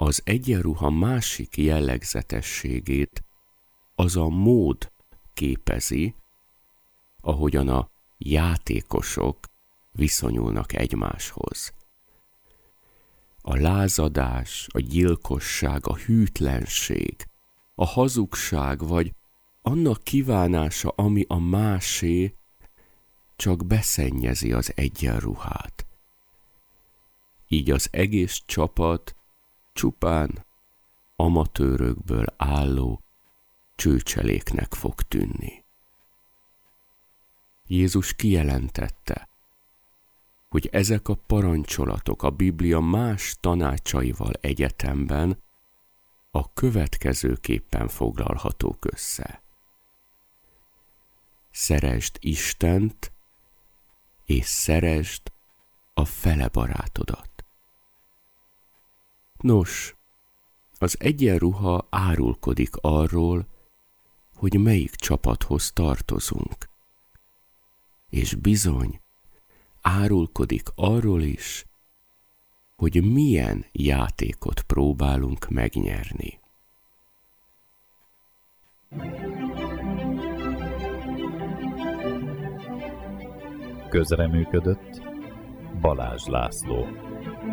Az egyenruha másik jellegzetességét az a mód képezi, ahogyan a játékosok viszonyulnak egymáshoz. A lázadás, a gyilkosság, a hűtlenség, a hazugság vagy annak kívánása, ami a másé, csak beszennyezi az egyenruhát. Így az egész csapat csupán amatőrökből álló csőcseléknek fog tűnni. Jézus kijelentette, hogy ezek a parancsolatok a Biblia más tanácsaival egyetemben a következőképpen foglalhatók össze. Szeresd Istent, és szeresd a fele barátodat. Nos, az egyenruha árulkodik arról, hogy melyik csapathoz tartozunk. És bizony, árulkodik arról is, hogy milyen játékot próbálunk megnyerni. Közreműködött Balázs László.